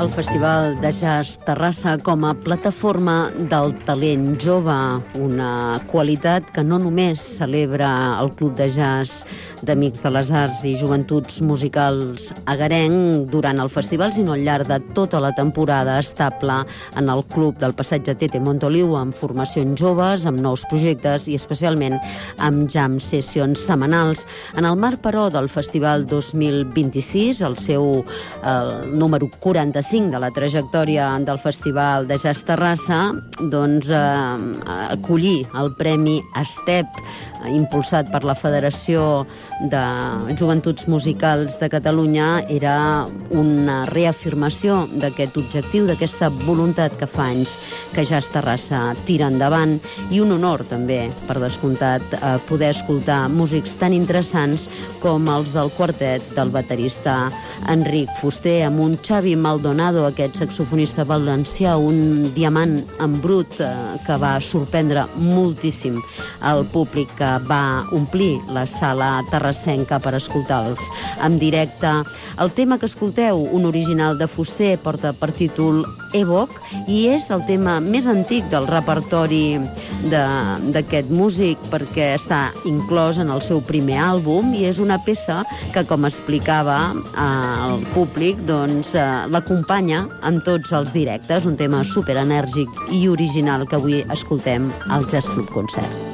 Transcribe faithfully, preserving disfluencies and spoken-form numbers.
el Festival de Jazz Terrassa com a plataforma del talent jove, una qualitat que no només celebra el Club de Jazz d'Amics de les Arts i Joventuts Musicals Agarenc durant el festival, sinó al llarg de tota la temporada estable en el Club del Passatge Tete Montoliu, amb formacions joves, amb nous projectes i especialment amb jam sessions setmanals. En el marc, però, del Festival dos mil vint-i-sis, el seu el número quaranta-cinc de la trajectòria del Festival de Jazz Terrassa, doncs eh, acollir el Premi Estep, impulsat per la Federació de Joventuts Musicals de Catalunya, era una reafirmació d'aquest objectiu, d'aquesta voluntat que fa anys que Jazz Terrassa tira endavant, i un honor també, per descomptat, poder escoltar músics tan interessants com els del quartet del baterista Enric Fuster, amb un Xavi Maldonado, aquest saxofonista valencià, un diamant en brut que va sorprendre moltíssim el públic que va omplir la sala terrassenca per escoltar-los en directe. El tema que escolteu, un original de Fuster, porta per títol Evoc i és el tema més antic del repertori d'aquest músic, perquè està inclòs en el seu primer àlbum i és una peça que, com explicava al públic, doncs l'acompanya en tots els directes, un tema superenèrgic i original que avui escoltem al Jazz Club Concert.